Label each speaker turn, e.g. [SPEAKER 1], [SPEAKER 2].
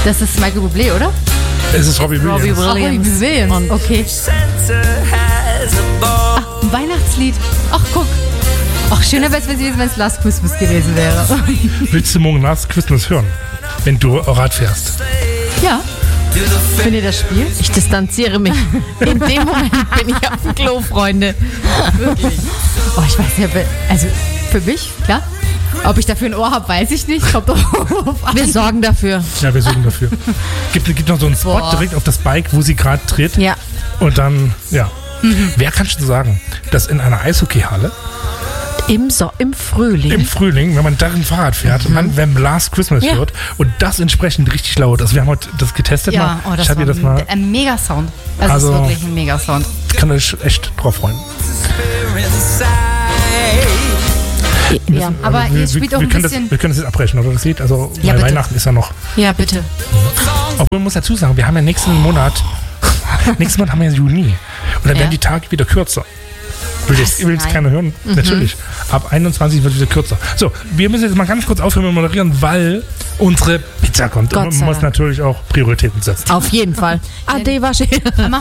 [SPEAKER 1] Das ist Michael Bublé, oder?
[SPEAKER 2] Es ist Robbie Williams.
[SPEAKER 1] Robbie Williams. Okay. Ach, ein Weihnachtslied. Ach, guck. Ach, schöner wäre es, wenn es Last Christmas gewesen wäre.
[SPEAKER 2] Willst du morgen Last Christmas hören, wenn du Rad fährst?
[SPEAKER 1] Ja. Wenn ihr das spielt?
[SPEAKER 3] Ich distanziere mich. In dem Moment bin ich auf dem Klo, Freunde.
[SPEAKER 1] Wirklich. Oh, ich weiß ja, also für mich, klar. Ob ich dafür ein Ohr habe, weiß ich nicht. Kommt doch an.
[SPEAKER 3] Wir sorgen dafür.
[SPEAKER 2] Ja, wir sorgen dafür. Gibt noch so einen Spot direkt auf das Bike, wo sie gerade tritt.
[SPEAKER 3] Ja.
[SPEAKER 2] Und dann, ja. Wer kannst du sagen, dass in einer Eishockeyhalle
[SPEAKER 3] Im Frühling.
[SPEAKER 2] im Frühling, wenn man darin Fahrrad fährt, wenn Last Christmas hört und das entsprechend richtig laut ist. Wir haben heute das getestet.
[SPEAKER 1] Ja,
[SPEAKER 2] mal.
[SPEAKER 1] das
[SPEAKER 2] ich hatte
[SPEAKER 1] war
[SPEAKER 2] das mal.
[SPEAKER 1] ein Mega-Sound. Also es ist wirklich ein Mega-Sound.
[SPEAKER 2] Kann euch echt drauf freuen.
[SPEAKER 3] Ja.
[SPEAKER 1] Aber ihr spielt auch ein bisschen...
[SPEAKER 2] Wir können das jetzt abbrechen, oder das Lied? Also
[SPEAKER 1] Ja,
[SPEAKER 2] bei
[SPEAKER 1] bitte.
[SPEAKER 2] Weihnachten ist ja noch.
[SPEAKER 3] Ja, bitte.
[SPEAKER 2] Obwohl, man muss dazu sagen, wir haben ja nächsten Monat haben wir ja Juni. Und dann werden die Tage wieder kürzer. Will jetzt keiner hören? Natürlich. Ab 21 wird es wieder kürzer. So, wir müssen jetzt mal ganz kurz aufhören mit moderieren, weil unsere Pizza kommt.
[SPEAKER 3] Gott
[SPEAKER 2] Und
[SPEAKER 3] sei
[SPEAKER 2] man muss
[SPEAKER 3] Dank.
[SPEAKER 2] natürlich auch Prioritäten setzen.
[SPEAKER 3] Auf jeden Fall. Ade, wasche.
[SPEAKER 1] Mach